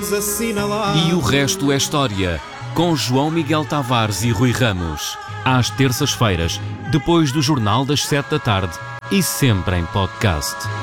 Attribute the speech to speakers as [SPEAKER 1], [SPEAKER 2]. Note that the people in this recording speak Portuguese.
[SPEAKER 1] vamos assinalar.
[SPEAKER 2] E o resto é história, com João Miguel Tavares e Rui Ramos. Às terças-feiras, depois do Jornal das 7 da tarde e sempre em podcast.